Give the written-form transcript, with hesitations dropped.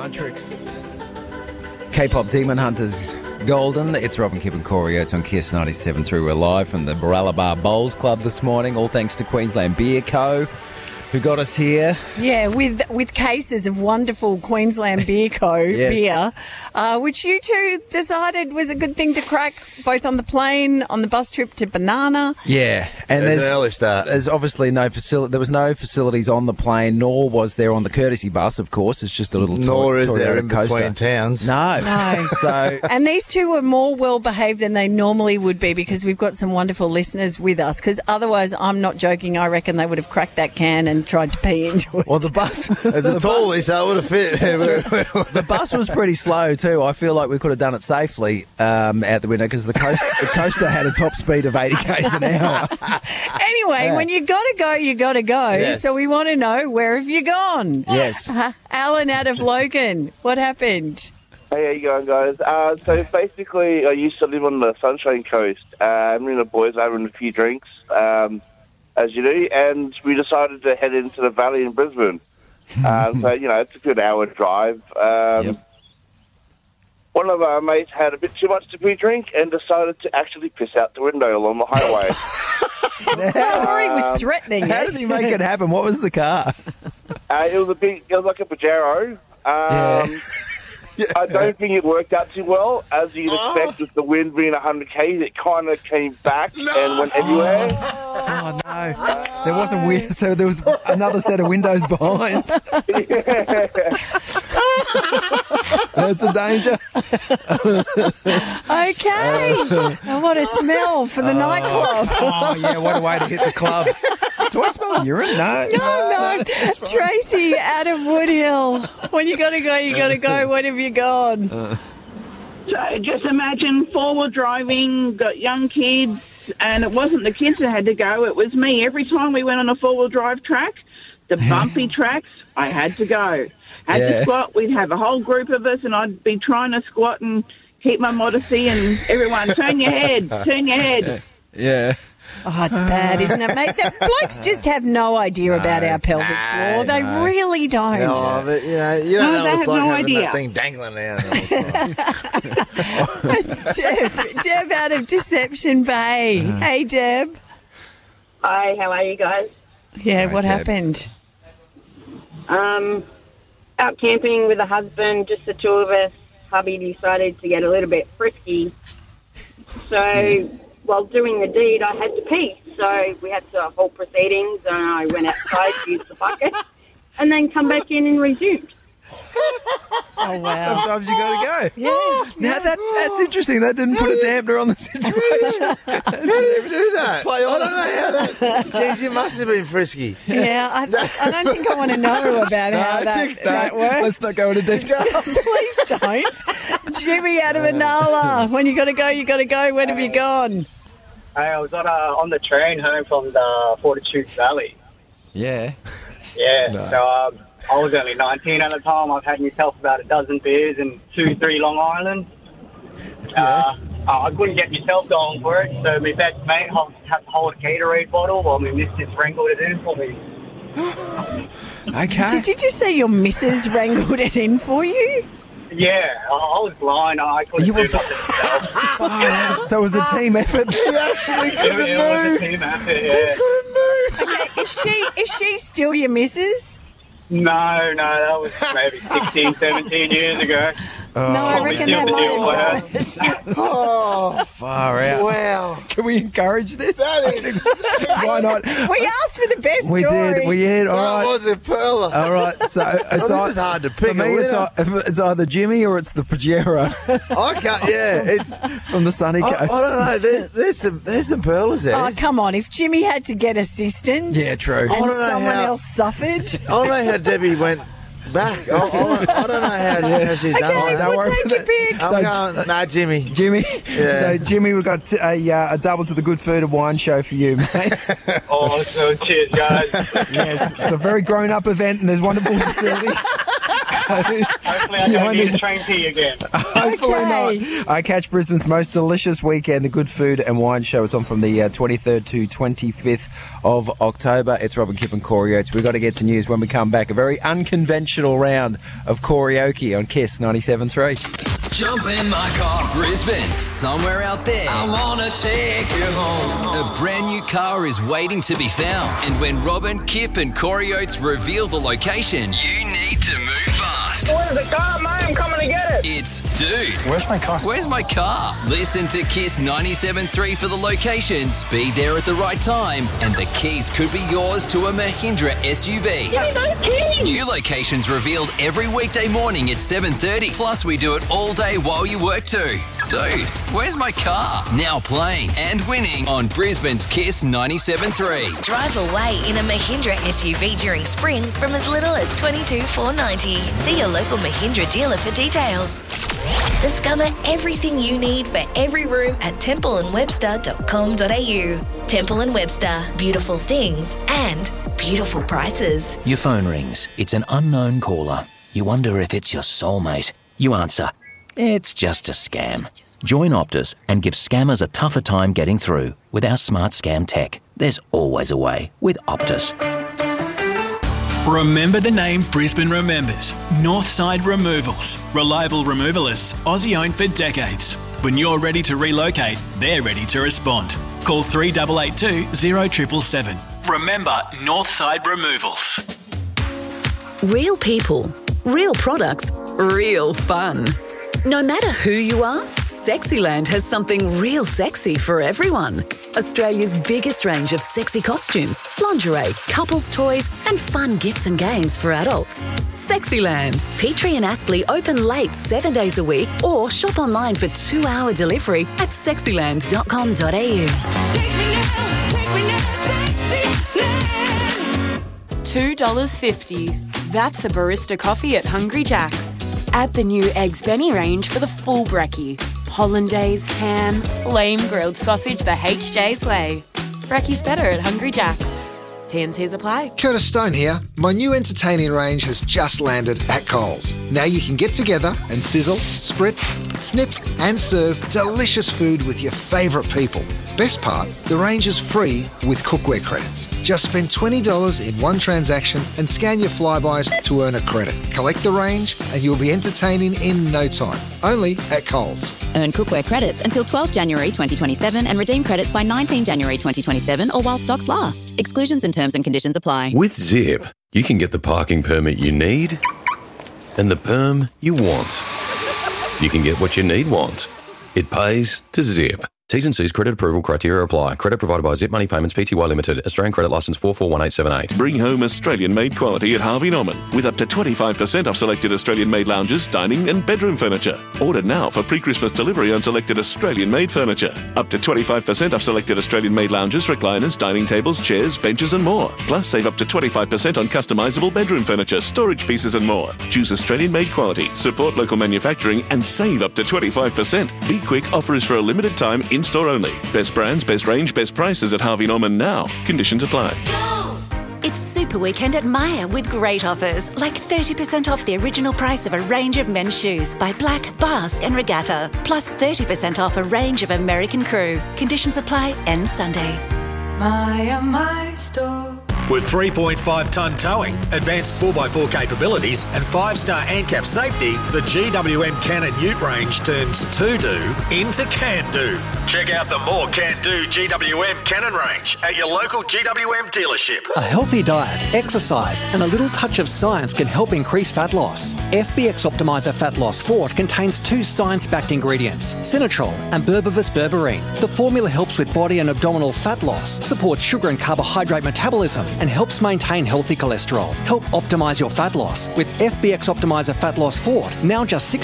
Tricks. K-pop Demon Hunters Golden. It's Robin, Kip and Corey. It's on Kiss 97.3. We're live from the Baralabar Bowls Club this morning, all thanks to Queensland Beer Co., who got us here. Yeah, with cases of wonderful Queensland Beer Co. Yes. beer, which you two decided was a good thing to crack, both on the plane, on the bus trip to Banana. Yeah, and There's an early start. There's obviously no facility. There was no facilities on the plane, nor was there on the courtesy bus. Of course, it's just a little. Nor is there Toyota in coaster. between towns. No. So. And these two were more well-behaved than they normally would be because we've got some wonderful listeners with us. Because otherwise, I'm not joking, I reckon they would have cracked that can and tried to pee into it. Well, the bus. It's a tall, so it would have fit. The bus was pretty slow too. I feel like we could have done it safely out the window because the coaster had a top speed of 80 k's an hour. Anyway, when you got to go, you got to go. Yes. So we want to know, where have you gone? Yes. Alan out of Logan, what happened? Hey, how you going, guys? So basically, I used to live on the Sunshine Coast. Me and the boys were having a few drinks, as you do, and we decided to head into the valley in Brisbane. So, it's a good hour drive. One of our mates had a bit too much to drink and decided to actually piss out the window along the highway. Corey was threatening How it. did he make it happen? What was the car? It was like a Pajero. I don't think it worked out too well. As you'd expect, with the wind being 100 k's, it kind of came back and went everywhere. Oh, no. There wasn't weird, so there was another set of windows behind. That's a danger. Okay. Oh, what a smell for the nightclub. Oh, yeah, what a way to hit the clubs. Do I smell urine? No. No. Tracy out of Woodhill. When you got to go, you got to go. When have you gone? So just imagine forward driving, got young kids, and it wasn't the kids that had to go, it was me. Every time we went on a four-wheel drive track, the bumpy tracks, I had to go. Had to squat, we'd have a whole group of us, and I'd be trying to squat and keep my modesty, and everyone, turn your head. Yeah. Oh, it's bad, isn't it, mate? The blokes just have no idea about our pelvic floor. They really don't. No, but, you don't know they what it's have like no having idea. that thing dangling out. all the time. Deb out of Deception Bay. Hey, Deb. Hi, how are you guys? Yeah, what Deb. happened? Out camping with a husband, just the two of us. Hubby decided to get a little bit frisky. So while doing the deed, I had to pee. So we had to halt proceedings, and I went outside to use the bucket, and then come back in and resumed. Oh, wow. Sometimes you got to go. Yeah. Now, that's interesting. That didn't put a dampener on the situation. How do you do that? Play on. I don't know how that... Jeez, you must have been frisky. Yeah, I don't think I want to know about how that works. Let's not go into detail. Please don't. Jimmy out of Anala. When you got to go, you got to go. When have you gone? I was on the train home from the Fortitude Valley. Yeah. Yeah, No. so I was only 19 at the time. I've had myself about a dozen beers and 2-3 Long Island. I couldn't get myself going for it, so my best mate had to hold a Gatorade bottle while my missus wrangled it in for me. Okay. Did you just say your missus wrangled it in for you? Yeah, I was blind. I couldn't You do were nothing myself. So it was a team effort. He actually couldn't It was a move. team effort, yeah. Okay, is she still your missus? No, that was maybe 16, 17 years ago. No, I reckon that might have done it. Oh, Far out. wow. Can we encourage this? That is... Why not? We asked for the best We story. did. We did. All That right. was a perler. All right. So it's this is hard to pick. For me, it's either Jimmy or it's the Pajero I can't... Yeah, it's... from the sunny I coast. don't know. There's some perlers there. Oh, come on. If Jimmy had to get assistance Yeah, true. and I don't know someone how- else suffered. I don't know how Debbie went back. I don't know how she's done Okay, it. don't we'll worry take about your it. pick. I'm going... Nah, Jimmy. Jimmy. Yeah. So Jimmy, we've got a double to the Good Food and Wine show for you, mate. Oh, so cheers, guys. Yes, it's a very grown-up event, and there's wonderful facilities. Hopefully I don't get trained here again. Hopefully not. I catch Brisbane's most delicious weekend, the Good Food and Wine Show. It's on from the 23rd to 25th of October. It's Robin Kipp and Corey Oates. We've got to get to news when we come back. A very unconventional round of karaoke on KISS 97.3. Jump in my car, Brisbane, somewhere out there. I wanna take you home. A brand new car is waiting to be found. And when Robin, Kip and Corey Oates reveal the location, you need to move fast. Where's the car, mate? I'm coming to get it. It's Dude. Where's my car? Where's my car? Listen to KISS 97.3 for the locations. Be there at the right time. And the keys could be yours to a Mahindra SUV. No kidding. New locations revealed every weekday morning at 7:30. Plus, we do it all day while you work too. Dude, where's my car? Now playing and winning on Brisbane's KISS 97.3. Drive away in a Mahindra SUV during spring from as little as $22,490. See your local Mahindra dealer for details. Discover everything you need for every room at templeandwebster.com.au. Temple & Webster. Beautiful things and beautiful prices. Your phone rings. It's an unknown caller. You wonder if it's your soulmate. You answer. It's just a scam. Join Optus and give scammers a tougher time getting through. With our smart scam tech, there's always a way with Optus. Remember the name Brisbane remembers. Northside Removals. Reliable removalists, Aussie-owned for decades. When you're ready to relocate, they're ready to respond. Call 3882 0777. Remember Northside Removals. Real people, real products, real fun. No matter who you are, Sexyland has something real sexy for everyone. Australia's biggest range of sexy costumes, lingerie, couples toys and fun gifts and games for adults. Sexyland. Petrie and Aspley open late 7 days a week or shop online for 2-hour delivery at sexyland.com.au. $2.50. That's a barista coffee at Hungry Jack's. Add the new Eggs Benny range for the full brekkie. Hollandaise, ham, flame-grilled sausage the HJ's way. Brekkie's better at Hungry Jack's. T&Cs apply. Curtis Stone here. My new entertaining range has just landed at Coles. Now you can get together and sizzle, spritz, snip and serve delicious food with your favourite people. Best part, the range is free with cookware credits. Just spend $20 in one transaction and scan your Flybys to earn a credit. Collect the range and you'll be entertaining in no time. Only at Coles. Earn cookware credits until 12 January 2027 and redeem credits by 19 January 2027 or while stocks last. Exclusions and terms and conditions apply. With Zip, you can get the parking permit you need and the perm you want. You can get what you want. It pays to Zip. T's and C's credit approval criteria apply. Credit provided by Zip Money Payments Pty Limited. Australian credit licence 441878. Bring home Australian-made quality at Harvey Norman with up to 25% off selected Australian-made lounges, dining and bedroom furniture. Order now for pre-Christmas delivery on selected Australian-made furniture. Up to 25% off selected Australian-made lounges, recliners, dining tables, chairs, benches and more. Plus save up to 25% on customisable bedroom furniture, storage pieces and more. Choose Australian-made quality, support local manufacturing and save up to 25%. Be quick, offer is for a limited time in-store only. Best brands, best range, best prices at Harvey Norman now. Conditions apply. It's Super Weekend at Myer with great offers, like 30% off the original price of a range of men's shoes by Black, Basque and Regatta, plus 30% off a range of American Crew. Conditions apply, ends Sunday. My store. With 3.5-tonne towing, advanced 4x4 capabilities and 5-star ANCAP safety, the GWM Cannon Ute range turns to-do into can-do. Check out the more can-do GWM Cannon range at your local GWM dealership. A healthy diet, exercise and a little touch of science can help increase fat loss. FBX Optimizer Fat Loss Fort contains 2 science-backed ingredients, Sinatrol and Berberis berberine. The formula helps with body and abdominal fat loss, supports sugar and carbohydrate metabolism and helps maintain healthy cholesterol. Help optimise your fat loss with FBX Optimizer Fat Loss Fort, now just